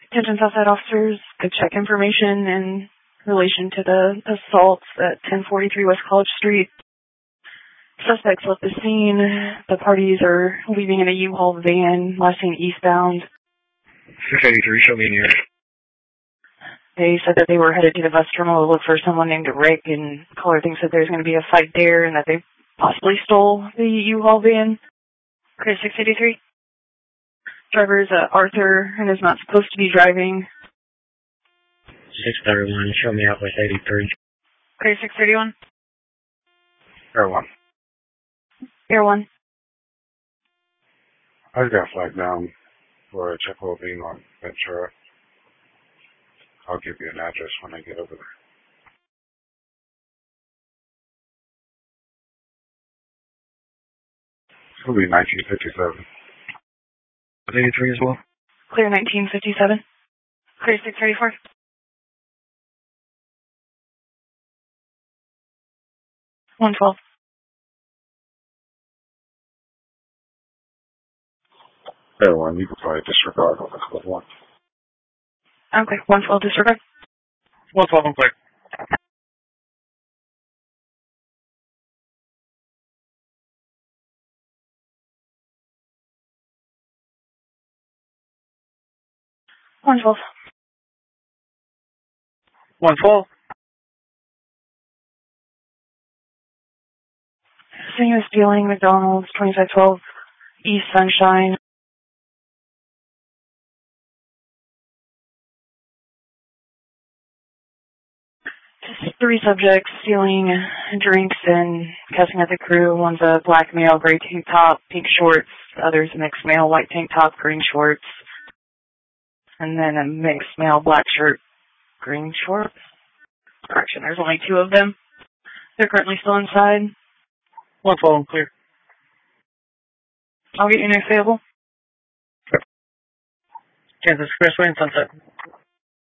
Attention Southside officers, could check information in relation to the assaults at 1043 West College Street. Suspects left the scene. The parties are leaving in a U-Haul van, last seen eastbound. 683, show me in here. They said that they were headed to the bus terminal to look for someone named Rick, and caller thinks that there's going to be a fight there and that they possibly stole the U-Haul van. Okay, 683. Driver is Arthur and is not supposed to be driving. 631, show me out with 83. Okay, 631. Air 1. Air 1. I just got a flag down for a check being on Ventura. I'll give you an address when I get over there. It's going to be 1957. 83 as well? Clear 1957. Clear 634. $112. Air 1, you can probably disregard on the code 1. Okay, 112 disregard. 112, I'm clear. $112. 112. Seeing a stealing, McDonald's, 2512 East Sunshine. Just 3 subjects stealing drinks and cussing at the crew. One's a black male, gray tank top, pink shorts. The other's a mixed male, white tank top, green shorts. And then a mixed male, black shirt, green shorts. Correction, there's only 2 of them. They're currently still inside. 112, I'm clear. I'll get you next available. Kansas Expressway and Sunset.